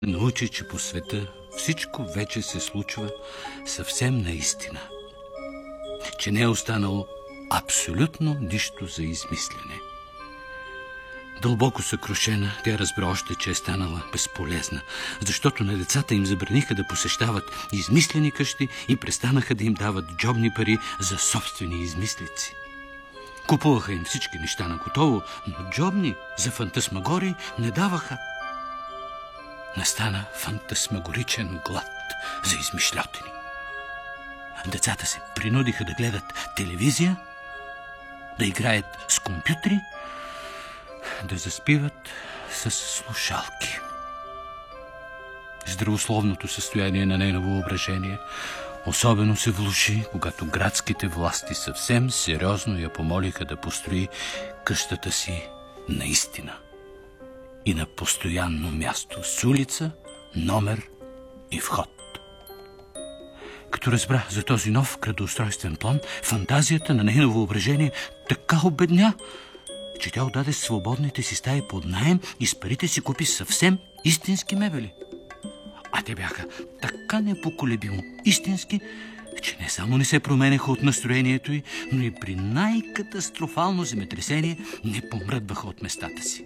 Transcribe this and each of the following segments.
Научи, че по света всичко вече се случва съвсем наистина. Че не е останало абсолютно нищо за измислене. Дълбоко съкрушена, тя разбра още, че е станала безполезна, защото на децата им забраниха да посещават измислени къщи и престанаха да им дават джобни пари за собствени измислици. Купуваха им всички неща на готово, но джобни за фантасмагории не даваха. Настана фантасмагоричен глад за измишльотини. Децата се принудиха да гледат телевизия, да играят с компютри, да заспиват с слушалки. Здравословното състояние на нейно въображение особено се влоши, когато градските власти съвсем сериозно я помолиха да построи къщата си наистина и на постоянно място с улица, номер и вход. Като разбра за този нов градоустройствен план, фантазията на нейно въображение така обедня, че тя отдаде свободните си стаи под наем и с парите си купи съвсем истински мебели. А те бяха така непоколебимо истински, че не само не се променяха от настроението й, но и при най-катастрофално земетресение не помръдваха от местата си.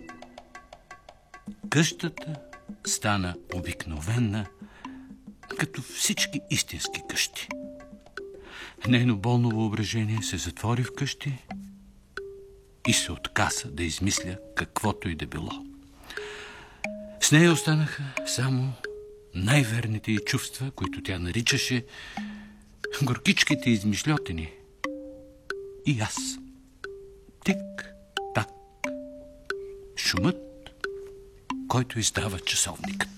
Къщата стана обикновена, като всички истински къщи. Нейно болно въображение се затвори в къщи и се отказа да измисля каквото и да било. С нея останаха само най-верните й чувства, които тя наричаше горкичките измишльотини. И аз. Тик-так. Шумът, който издава часовникът.